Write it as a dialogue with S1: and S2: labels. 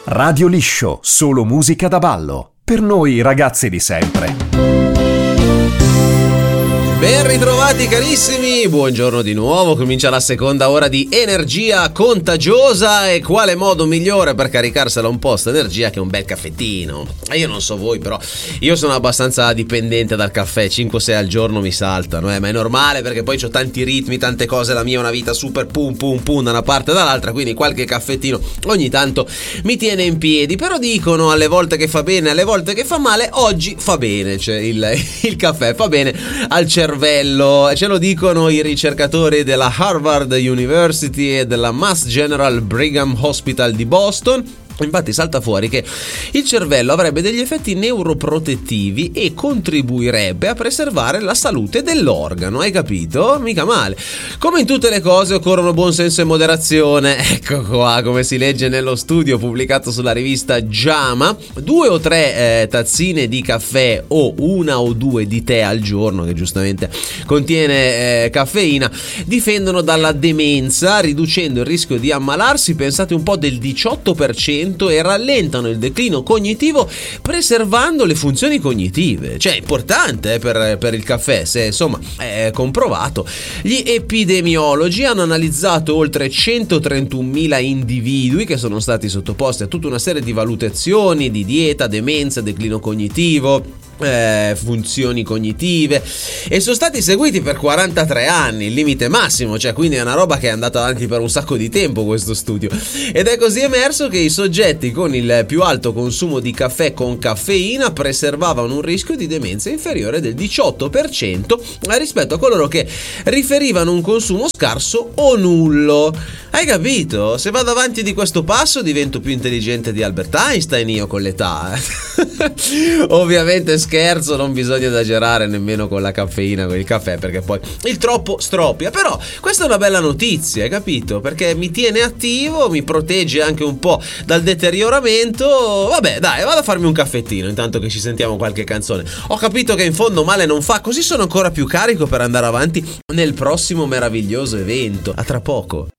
S1: Radio Liscio, solo musica da ballo. Per noi ragazzi di sempre.
S2: Ben ritrovati carissimi, buongiorno di nuovo, comincia la seconda ora di Energia Contagiosa e quale modo migliore per caricarsela un po' sta energia che un bel caffettino. Io non so voi, però io sono abbastanza dipendente dal caffè, 5-6 al giorno mi saltano, ma è normale perché poi ho tanti ritmi, tante cose, la mia è una vita super pum pum pum da una parte e dall'altra, quindi qualche caffettino ogni tanto mi tiene in piedi, però dicono alle volte che fa bene, alle volte che fa male, oggi fa bene, cioè il caffè fa bene al cervello, ce lo dicono i ricercatori della Harvard University e della Mass General Brigham Hospital di Boston. Infatti salta fuori che il cervello avrebbe degli effetti neuroprotettivi e contribuirebbe a preservare la salute dell'organo, hai capito? Mica male. Come in tutte le cose occorrono buon senso e moderazione. Ecco qua, come si legge nello studio pubblicato sulla rivista JAMA, 2 o 3 tazzine di caffè o 1 o 2 di tè al giorno, che giustamente contiene caffeina, difendono dalla demenza, riducendo il rischio di ammalarsi, pensate un po', del 18%, e rallentano il declino cognitivo preservando le funzioni cognitive. Cioè è importante per il caffè, se insomma è comprovato. Gli epidemiologi hanno analizzato oltre 131.000 individui che sono stati sottoposti a tutta una serie di valutazioni di dieta, demenza, declino cognitivo, funzioni cognitive, e sono stati seguiti per 43 anni, il limite massimo, cioè quindi è una roba che è andata avanti per un sacco di tempo questo studio, ed è così emerso che i soggetti con il più alto consumo di caffè con caffeina preservavano un rischio di demenza inferiore del 18% rispetto a coloro che riferivano un consumo scarso o nullo. Hai capito? Se vado avanti di questo passo divento più intelligente di Albert Einstein io con l'età. Ovviamente scherzo, non bisogna esagerare nemmeno con la caffeina, con il caffè, perché poi il troppo stropia. Però questa è una bella notizia, hai capito? Perché mi tiene attivo, mi protegge anche un po' dal deterioramento. Vabbè, dai, vado a farmi un caffettino intanto che ci sentiamo qualche canzone. Ho capito che in fondo male non fa, così sono ancora più carico per andare avanti nel prossimo meraviglioso evento. A tra poco.